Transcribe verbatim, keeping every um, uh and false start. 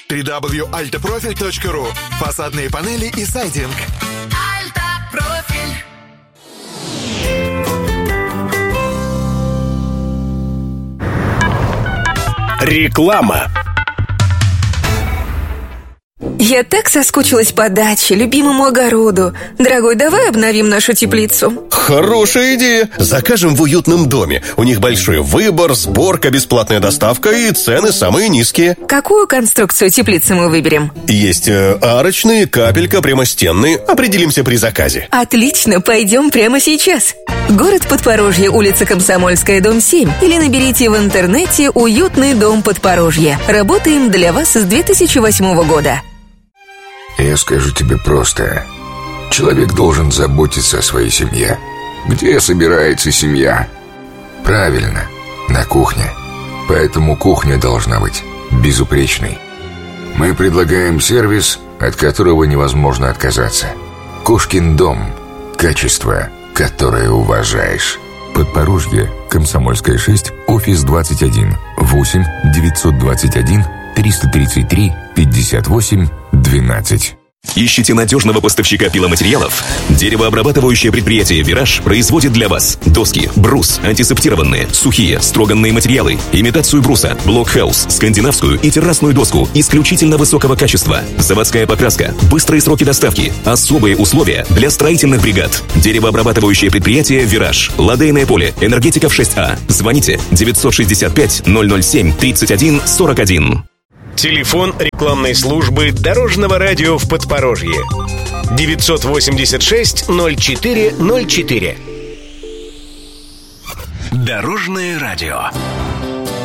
дабл ю дабл ю дабл ю точка альтапрофиль точка ру. Фасадные панели и сайдинг. Альтапрофиль. Реклама. Я так соскучилась по даче, любимому огороду. Дорогой, давай обновим нашу теплицу. Хорошая идея. Закажем в уютном доме. У них большой выбор, сборка, бесплатная доставка и цены самые низкие. Какую конструкцию теплицы мы выберем? Есть э, арочные, капелька, прямостенные. Определимся при заказе. Отлично, пойдем прямо сейчас. Город Подпорожье, улица Комсомольская, дом семь. Или наберите в интернете «Уютный дом Подпорожье». Работаем для вас с две тысячи восьмого года. Я скажу тебе просто. Человек должен заботиться о своей семье. Где собирается семья? Правильно, на кухне. Поэтому кухня должна быть безупречной. Мы предлагаем сервис, от которого невозможно отказаться. Кошкин дом. Качество, которое уважаешь. Подпорожье, Комсомольская, шесть, офис двадцать один. восемь девятьсот двадцать один триста тридцать три пятьдесят восемь двенадцать. Ищите надежного поставщика пиломатериалов? Деревообрабатывающее предприятие «Вираж» производит для вас доски, брус, антисептированные, сухие, строганные материалы, имитацию бруса, блокхаус, скандинавскую и террасную доску исключительно высокого качества, заводская покраска, быстрые сроки доставки, особые условия для строительных бригад. Деревообрабатывающее предприятие «Вираж», Ладейное поле, Энергетиков шесть А. Звоните девятьсот шестьдесят пять ноль ноль семь тридцать один сорок один. Телефон рекламной службы Дорожного радио в Подпорожье. девятьсот восемьдесят шесть ноль четыре ноль четыре. Дорожное радио.